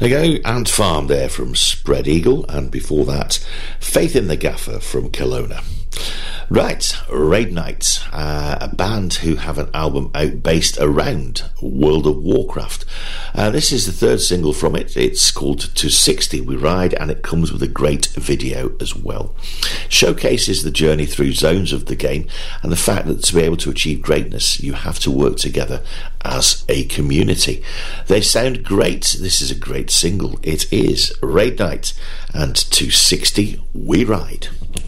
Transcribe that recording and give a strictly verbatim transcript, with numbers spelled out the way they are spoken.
There you go, Ant Farm there from Spread Eagle, and before that, Faith in the Gaffer from Kelowna. Right, Raid Knight, uh, a band who have an album out based around World of Warcraft. Uh, this is the third single from it. It's called To sixty We Ride, and it comes with a great video as well. Showcases the journey through zones of the game and the fact that to be able to achieve greatness, you have to work together as a community. They sound great. This is a great single. It is Raid Knight and To sixty We Ride.